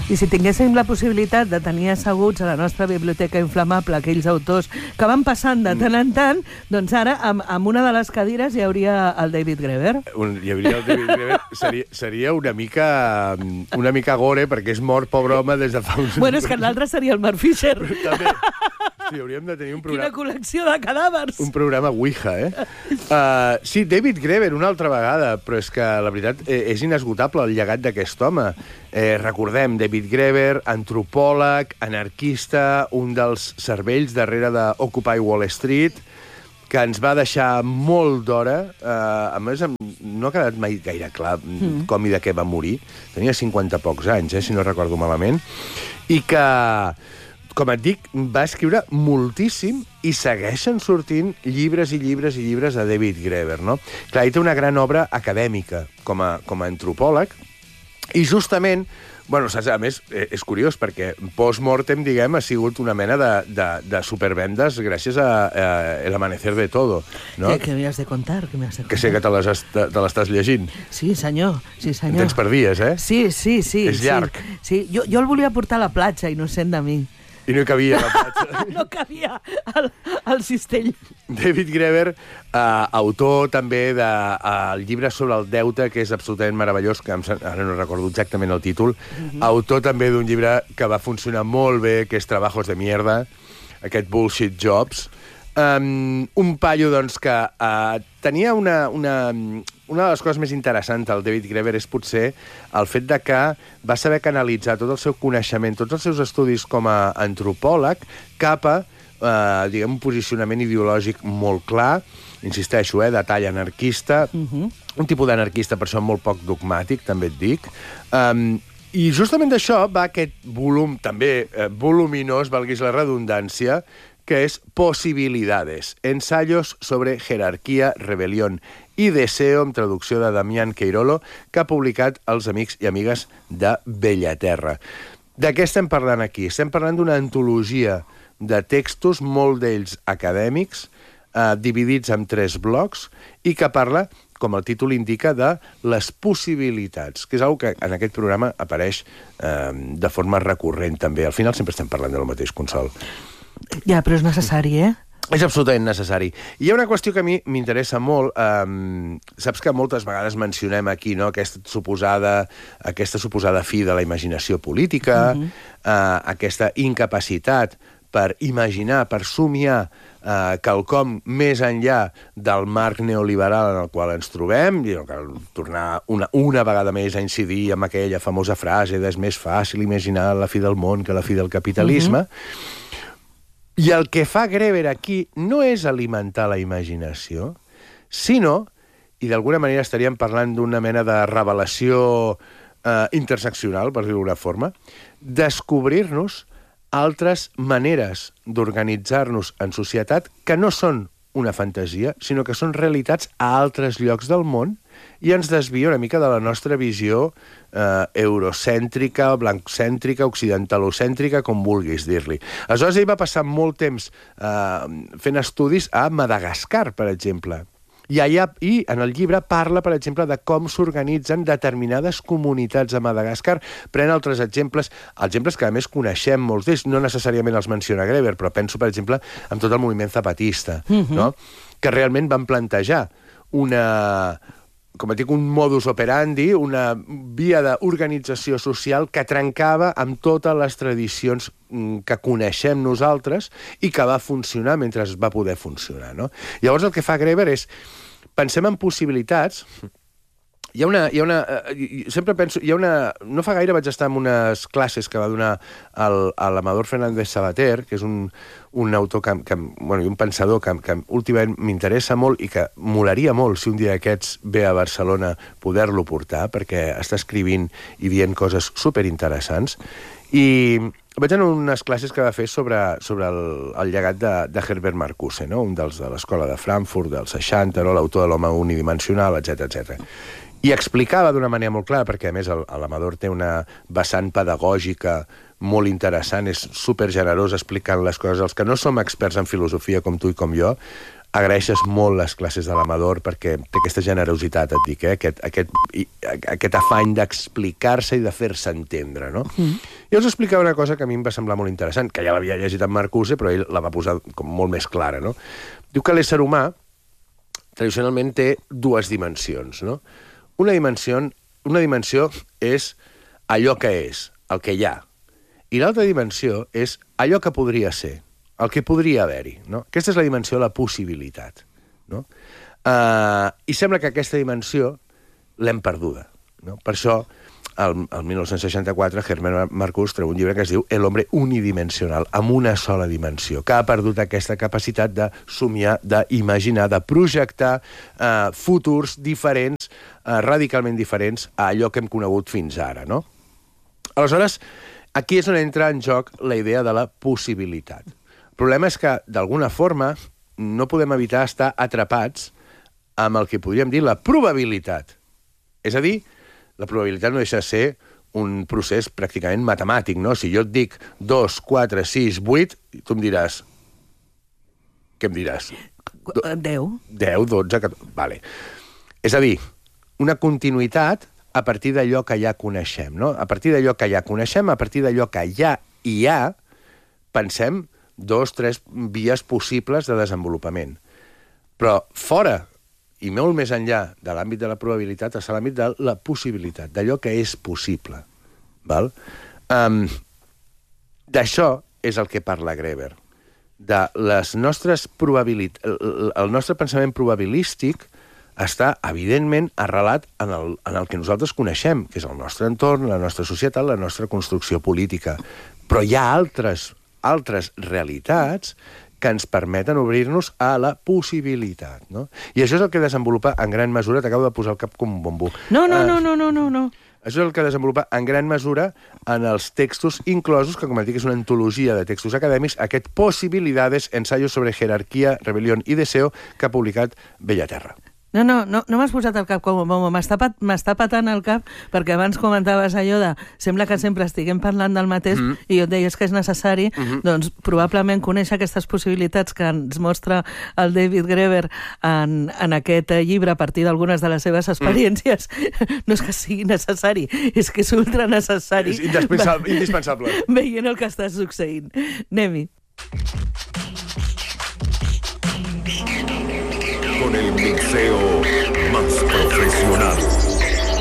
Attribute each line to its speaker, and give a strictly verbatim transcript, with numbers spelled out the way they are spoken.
Speaker 1: I si tinguéssim la possibilitat de tenir asseguts a la nostra biblioteca inflamable aquells autors que van passant de tant en tant, doncs ara, amb, amb una de les cadires hi hauria el David Graeber.
Speaker 2: Un, hi hauria el David Graeber. Seria, seria una mica una mica gore, perquè és mort, pobre home, des de fa uns...
Speaker 1: Bueno, és que l'altre seria el Mark Fisher.
Speaker 2: També. Sí, hauríem de tenir un programa...
Speaker 1: Quina col·lecció de cadàvers!
Speaker 2: Un programa Ouija, eh? Uh, sí, David Graeber, una altra vegada, però és que, la veritat, és inesgotable el llegat d'aquest home. Eh, recordem, David Graeber, antropòleg, anarquista, un dels cervells darrere d'Occupy Wall Street, que ens va deixar molt d'hora. Uh, a més, no ha quedat mai gaire clar mm. com i de què va morir. Tenia cinquanta pocs anys, eh, si no recordo malament. I que... com et dic, va escriure moltíssim i segueixen sortint llibres i llibres i llibres de David Graeber, no? Clar, ell té una gran obra acadèmica com a, com a antropòleg i justament, bueno, saps, a més, és curiós perquè post-mortem, diguem, ha sigut una mena de, de, de supervendes gràcies a, a El amanecer de todo, no?
Speaker 1: Què, què m'hi has de contar? Què m'hi has de contar?
Speaker 2: Que sé que te les est- te l'estàs llegint.
Speaker 1: Sí, senyor, sí, senyor.
Speaker 2: En tens per dies, eh?
Speaker 1: Sí, sí, sí.
Speaker 2: És llarg.
Speaker 1: Sí, sí. Jo, jo el volia portar a la platja, innocent de mi.
Speaker 2: I no hi cabia a la platja.
Speaker 1: No cabia al, al cistell.
Speaker 2: David Graeber, eh, autor també del de, llibre sobre el deute, que és absolutament meravellós, que em, ara no recordo exactament el títol, mm-hmm. autor també d'un llibre que va funcionar molt bé, que és Trabajos de mierda, aquest Bullshit Jobs. Um, un paio, doncs, que uh, tenia una, una... Una de les coses més interessants del David Graeber és potser el fet de que va saber canalitzar tot el seu coneixement, tots els seus estudis com a antropòleg, cap a, eh, diguem, un posicionament ideològic molt clar, insisteixo, eh, de tall anarquista, uh-huh. un tipus d'anarquista, per això molt poc dogmàtic, també et dic. Um, I justament d'això va aquest volum, també eh, voluminós, valguis la redundància, que és Posibilidades, ensayos sobre jerarquía, rebelión i deseo, amb traducció de Damián Queirolo, que ha publicat els amics i amigues de Bellaterra. De què estem parlant aquí? Estem parlant d'una antologia de textos, molt d'ells acadèmics, eh, dividits en tres blocs, i que parla, com el títol indica, de les possibilitats, que és una que en aquest programa apareix eh, de forma recurrent també. Al final sempre estem parlant del mateix, Consol.
Speaker 1: Ja, però és necessari, eh?
Speaker 2: És absolutament necessari. I hi ha una qüestió que a mi m'interessa molt. Um, saps que moltes vegades mencionem aquí, no?, aquesta suposada, aquesta suposada fi de la imaginació política, uh-huh. uh, aquesta incapacitat per imaginar, per somiar uh, quelcom més enllà del marc neoliberal en el qual ens trobem, i no cal tornar una, una vegada més a incidir amb aquella famosa frase de és més fàcil imaginar la fi del món que la fi del capitalisme. Uh-huh. I el que fa Graeber aquí no és alimentar la imaginació, sinó, i d'alguna manera estaríem parlant d'una mena de revelació eh, interseccional, per dir-ho d'alguna forma, descobrir-nos altres maneres d'organitzar-nos en societat que no són una fantasia, sinó que són realitats a altres llocs del món i ens desvia una mica de la nostra visió eh, eurocèntrica, blancocèntrica, occidentalocèntrica, com vulguis dir-li. Aleshores, ell va passar molt temps eh, fent estudis a Madagascar, per exemple. I, allà, I en el llibre parla, per exemple, de com s'organitzen determinades comunitats a Madagascar. Pren altres exemples, exemples que a més coneixem molts d'ells, no necessàriament els menciona Graeber, però penso, per exemple, en tot el moviment zapatista, mm-hmm. no? Que realment van plantejar una, com et dic, un modus operandi, una via d'organització social que trencava amb totes les tradicions que coneixem nosaltres i que va funcionar mentre va poder funcionar, no? Llavors el que fa Graeber és, pensem en possibilitats. Hi ha una... Hi ha una uh, sempre penso... Hi ha una, no fa gaire vaig estar en unes classes que va donar el, l'Amador Fernández Sabater, que és un, un autor que, que, bueno, i un pensador que, que últimament m'interessa molt i que molaria molt si un dia d'aquests ve a Barcelona poder-lo portar, perquè està escrivint i dient coses superinteressants. I vaig anar a unes classes que va fer sobre, sobre el, el llegat de, de Herbert Marcuse, no? Un dels de l'escola de Frankfurt, dels seixanta, no? L'autor de l'home unidimensional, etcètera, etcètera. I explicava d'una manera molt clara, perquè a més l'Amador té una vessant pedagògica molt interessant, és supergenerós explicant les coses. Els que no som experts en filosofia com tu i com jo, agraeixes molt les classes de l'Amador perquè té aquesta generositat, et dic, eh? aquest, aquest, aquest afany d'explicar-se i de fer-se entendre, no? Mm. I us explicava una cosa que a mi em va semblar molt interessant, que ja l'havia llegit en Marcuse, però ell la va posar com molt més clara, no? Diu que l'ésser humà tradicionalment té dues dimensions, no? Una dimensió, una dimensió és allò que és, el que hi ha, i l'altra dimensió és allò que podria ser, el que podria haver-hi, no? Aquesta és la dimensió de la possibilitat, no? Uh, I sembla que aquesta dimensió l'hem perduda, no? Per això, el, el dinou seixanta-quatre, Hermann Marcuse treu un llibre que es diu El hombre unidimensional, amb una sola dimensió, que ha perdut aquesta capacitat de somiar, d'imaginar, de projectar uh, futurs diferents, uh, radicalment diferents a allò que hem conegut fins ara, no? Aleshores, aquí és on entra en joc la idea de la possibilitat. El problema és que, d'alguna forma, no podem evitar estar atrapats amb el que podríem dir la probabilitat. És a dir, la probabilitat no deixa de ser un procés pràcticament matemàtic, no? Si jo et dic dos, quatre, sis, vuit, tu em diràs... Què em diràs?
Speaker 1: Deu.
Speaker 2: Deu, dotze, catorze... Vale. És a dir, una continuïtat a partir d'allò que ja coneixem, no? A partir d'allò que ja coneixem, a partir d'allò que ja hi ha, pensem dos, tres vies possibles de desenvolupament. Però fora, i molt més enllà de l'àmbit de la probabilitat, és l'àmbit de la possibilitat, d'allò que és possible. Val? Um, D'això és el que parla Greber. De les nostres probabilitats... El, el nostre pensament probabilístic està, evidentment, arrelat en el, en el que nosaltres coneixem, que és el nostre entorn, la nostra societat, la nostra construcció política. Però hi ha altres altres realitats que ens permeten obrir-nos a la possibilitat, no? I això és el que desenvolupa en gran mesura... T'acabo de posar el cap com un bombó.
Speaker 1: No, no, no, no, no, no, no.
Speaker 2: Això és el que desenvolupa en gran mesura en els textos inclosos, que com et dic és una antologia de textos acadèmics, aquest Posibilidades, ensayos sobre jerarquía, rebelión y deseo, que ha publicat Bellaterra.
Speaker 1: No, no, no, no m'has posat el cap com un bombo, m'està patant el cap, perquè abans comentaves allò de sembla que sempre estiguem parlant del mateix, mm -hmm. i jo et deies que és necessari, mm -hmm. doncs probablement conèixer aquestes possibilitats que ens mostra el David Graeber en, en aquest llibre a partir d'algunes de les seves experiències. Mm. No és que sigui necessari, és que és ultra necessari.
Speaker 2: És indispensable. indispensable.
Speaker 1: Veient el que està succeint. Anem-hi.
Speaker 3: Con el mixeo más profesional.